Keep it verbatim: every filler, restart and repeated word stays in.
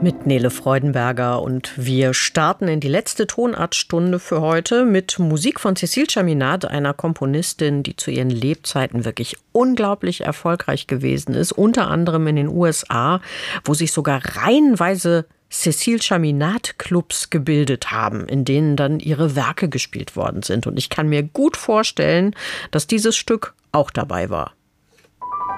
Mit Nele Freudenberger und wir starten in die letzte Tonartstunde für heute mit Musik von Cécile Chaminade, einer Komponistin, die zu ihren Lebzeiten wirklich unglaublich erfolgreich gewesen ist, unter anderem in den U S A, wo sich sogar reihenweise Cécile Chaminade Clubs gebildet haben, in denen dann ihre Werke gespielt worden sind. Und ich kann mir gut vorstellen, dass dieses Stück auch dabei war.